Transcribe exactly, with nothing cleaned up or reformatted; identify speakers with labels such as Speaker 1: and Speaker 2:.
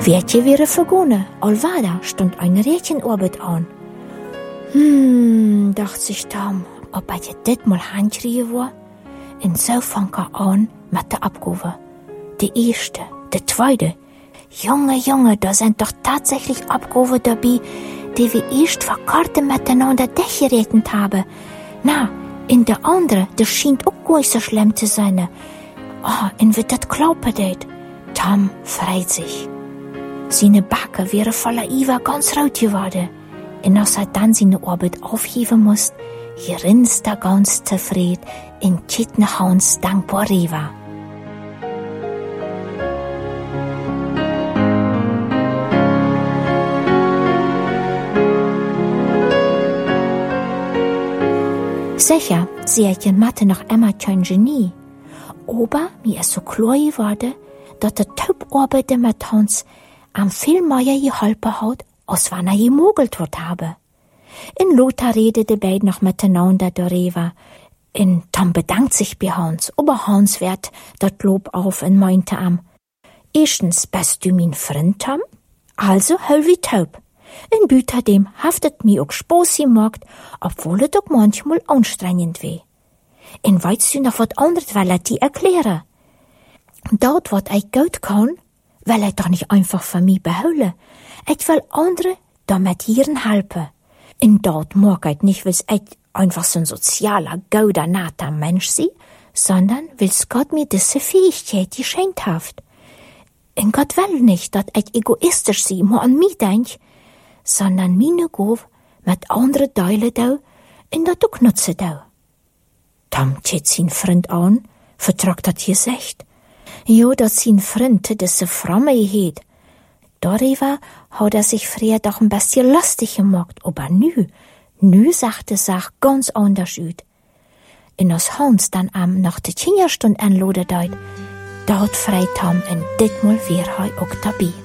Speaker 1: Weetje wäre vergone, allwada stond ein Rädchenarbeit an. Hm, dacht sich Tom, ob er je dit mal handkriegen war. En so fang er an mit der Abgabe. Die erste, die zweite. Junge, Junge, da sind doch tatsächlich Abgaben dabei, die wir erst vor Karten miteinander durchgerechnet haben. Na, in der andere, das scheint auch gar nicht so schlimm zu sein. Oh, und wird das klappen det? Tom freut sich. Seine Backe wäre voller Iver ganz rot geworden. Und als er dann seine Arbeit aufheben muss, grinst er ganz zufrieden in Chitnehans dankbar rüber. Sicher, sie hat in Mathe noch immer kein Genie. Aber mir ist so klar geworden, dass der Taubarbeit mit Hans am viel mehr geholfen hat, als wenn er gemogelt wird habe. In Lothar redet die beiden noch miteinander darüber. In Tom bedankt sich bei Hans, aber Hans wehrt das Lob auf und meinte am: Erstens, bist du mein Freund, Tom? Also hell wie taub. In Büterdem haftet mir auch Spaß gemacht, obwohl es auch manchmal anstrengend weh. Und weißt du noch was anderes, weil er dir erklären? Dort, was ich gut kann, will ich doch nicht einfach von mir beholen. Ich will andere damit hierin helfen. Und dort mag ich nicht, weil ich einfach so ein sozialer, guter, netter Mensch sein, sondern weil Gott mir diese Fähigkeit geschenkt hat. Und Gott will nicht, dass ich egoistisch sei, nur an mich denk, sondern meine Gabe mit anderen teilen da und das auch nutzen da. Tom zieht seinen Freund an, vertragt hat gesagt. Jo, dass sein Freund diese Frömmigkeit. Darüber hat er sich früher doch ein bisschen lustig gemacht, aber nü, nü sagte Sach ganz anders ut. Und als Hans dann am nach der Kinderstunde anladen deit, dort frei Tom und ditmal wär er auch dabei.